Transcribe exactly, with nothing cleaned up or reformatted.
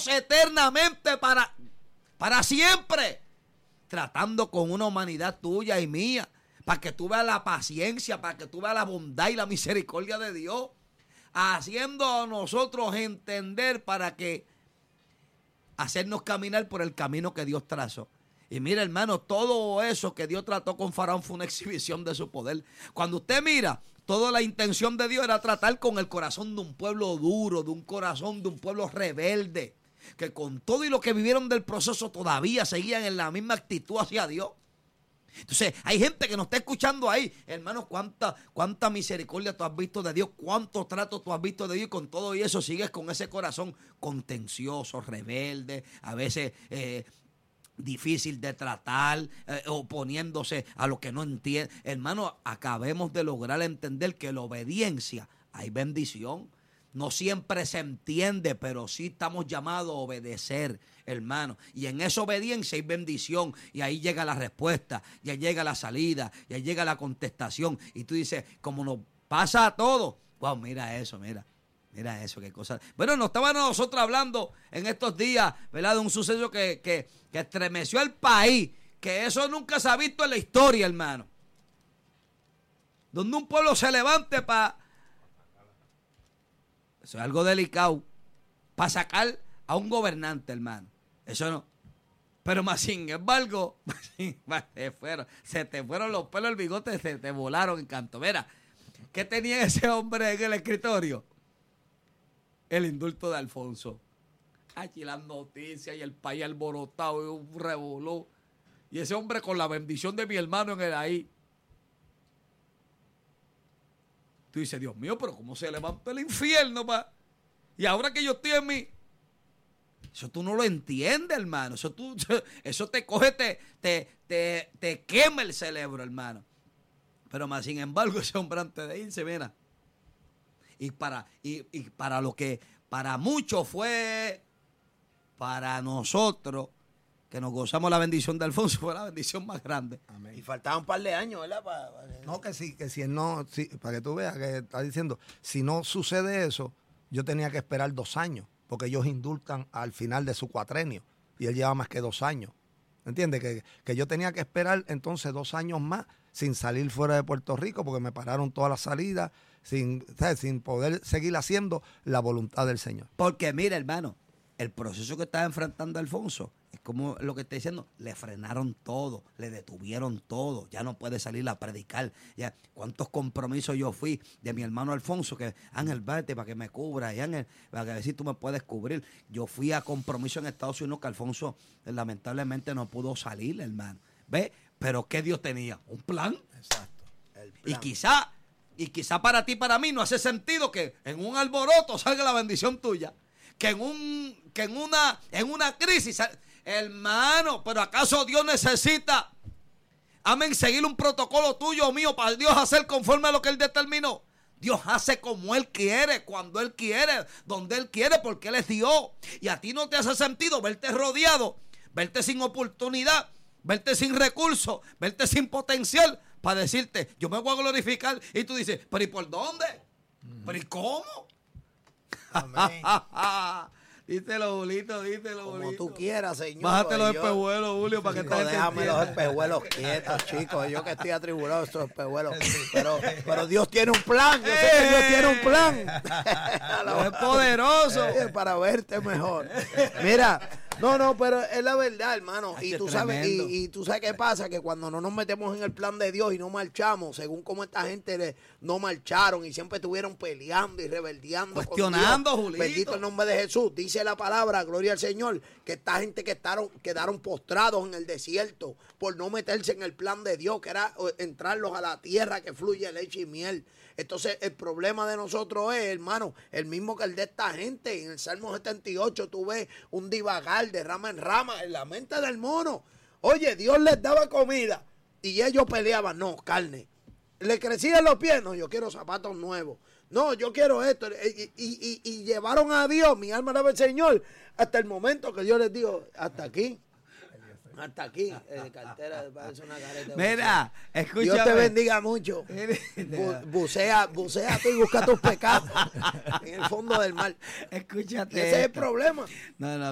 Dios eternamente para, para siempre, tratando con una humanidad tuya y mía, para que tú veas la paciencia, para que tú veas la bondad y la misericordia de Dios, haciendo a nosotros entender para que hacernos caminar por el camino que Dios trazó. Y mira, hermano, todo eso que Dios trató con Faraón fue una exhibición de su poder. Cuando usted mira, toda la intención de Dios era tratar con el corazón de un pueblo duro, de un corazón de un pueblo rebelde, que con todo y lo que vivieron del proceso todavía seguían en la misma actitud hacia Dios. Entonces, hay gente que nos está escuchando ahí. Hermanos, cuánta, cuánta misericordia tú has visto de Dios, cuántos tratos tú has visto de Dios, y con todo y eso sigues con ese corazón contencioso, rebelde, a veces eh, difícil de tratar, eh, oponiéndose a lo que no entiende. Hermanos, acabemos de lograr entender que la obediencia, hay bendición. No siempre se entiende, pero sí estamos llamados a obedecer, hermano. Y en esa obediencia hay bendición. Y ahí llega la respuesta, y ahí llega la salida, y ahí llega la contestación. Y tú dices, como nos pasa a todos, wow, mira eso, mira. Mira eso, qué cosa. Bueno, nos estaban nosotros hablando en estos días, ¿verdad? De un suceso que, que, que estremeció al país, que eso nunca se ha visto en la historia, hermano. Donde un pueblo se levante para... Eso es algo delicado. Para sacar a un gobernante, hermano. Eso no. Pero más sin embargo, se, fueron, se te fueron los pelos del bigote, se te volaron en canto. Mira, ¿qué tenía ese hombre en el escritorio? El indulto de Alfonso. Aquí las noticias y el país alborotado y un revolú. Y ese hombre con la bendición de mi hermano en el ahí. Tú dices, Dios mío, pero ¿cómo se levanta el infierno, pa? Y ahora que yo estoy en mi... Eso tú no lo entiendes, hermano. Eso, tú, eso te coge, te, te, te, te quema el cerebro, hermano. Pero más sin embargo, ese hombre antes de irse, mira. Y para, y, y para lo que para muchos fue, para nosotros, que nos gozamos la bendición de Alfonso, fue la bendición más grande. Amén. Y faltaban un par de años, ¿verdad? Para, para... No, que sí, que si él no, si, para que tú veas que está diciendo, si no sucede eso, yo tenía que esperar dos años, porque ellos indultan al final de su cuatrenio, y él lleva más que dos años. ¿Entiendes? Que, que yo tenía que esperar entonces dos años más sin salir fuera de Puerto Rico, porque me pararon todas las salidas, sin, ¿sabes? Sin poder seguir haciendo la voluntad del Señor. Porque mira, hermano, el proceso que estaba enfrentando Alfonso, es como lo que está diciendo, le frenaron todo, le detuvieron todo, ya no puede salir a predicar. Ya, ¿cuántos compromisos yo fui de mi hermano Alfonso? Que Ángel, vete para que me cubra, y Ángel, para que ver si tú me puedes cubrir. Yo fui a compromiso en Estados Unidos que Alfonso eh, lamentablemente no pudo salir, hermano. ¿Ves? Pero ¿qué Dios tenía? Un plan. Exacto. El plan. Y quizá, y quizá para ti, para mí, no hace sentido que en un alboroto salga la bendición tuya. Que en un, que en una, en una crisis, hermano, pero ¿acaso Dios necesita, amén, seguir un protocolo tuyo o mío para Dios hacer conforme a lo que Él determinó? Dios hace como Él quiere, cuando Él quiere, donde Él quiere, porque Él es Dios. Y a ti no te hace sentido verte rodeado, verte sin oportunidad, verte sin recursos, verte sin potencial para decirte, yo me voy a glorificar. Y tú dices, ¿pero y por dónde? Mm. ¿Pero y cómo? Amén. Díselo, Julito, díselo, Como Julito. tú quieras, Señor. Bájate los yo... espejuelos, Julio, para que Chico, te déjame los espejuelos quietos, chicos. Yo que estoy atribulado estos espejuelos. Pero, pero Dios tiene un plan. Yo sé que Dios tiene un plan. Dios es poderoso. Para verte mejor. Mira, no, no, pero es la verdad, hermano. Ay, y tú tremendo. sabes, y, y tú sabes qué pasa, que cuando no nos metemos en el plan de Dios y no marchamos, según como esta gente le, no marcharon y siempre estuvieron peleando y rebeldeando, cuestionando, con Dios. Julito. Bendito el nombre de Jesús. Dice la palabra, gloria al Señor, que esta gente que quedaron, quedaron postrados en el desierto por no meterse en el plan de Dios, que era entrarlos a la tierra que fluye leche y miel. Entonces el problema de nosotros es, hermano, el mismo que el de esta gente. En el Salmo setenta y ocho tú ves un divagar de rama en rama en la mente del mono. Oye, Dios les daba comida y ellos peleaban, no, carne. Le crecían los pies, no, yo quiero zapatos nuevos. No, yo quiero esto. Y, y, y, y llevaron a Dios, mi alma alaba al Señor, hasta el momento que Dios les dijo, hasta aquí. Hasta aquí, eh, cartera, parece una careta. Mira, escúchame. Dios te bendiga mucho. Bu bucea, bucea tú y busca tus pecados en el fondo del mar. Escúchate. Y ese es el problema. No, no.